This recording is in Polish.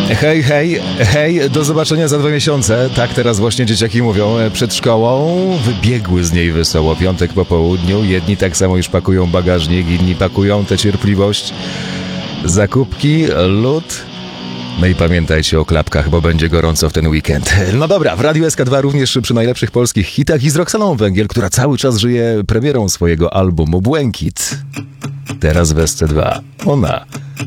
Hej, hej, hej, do zobaczenia za 2 miesiące. Tak teraz właśnie dzieciaki mówią przed szkołą. Wybiegły z niej wesoło, piątek po południu. Jedni tak samo już pakują bagażnik, inni pakują tę cierpliwość. Zakupki, lód. No i pamiętajcie o klapkach, bo będzie gorąco w ten weekend. No dobra, w Radiu SK2 również przy najlepszych polskich hitach i z Roxaną Węgiel, która cały czas żyje premierą swojego albumu Błękit. Teraz w SC2 ona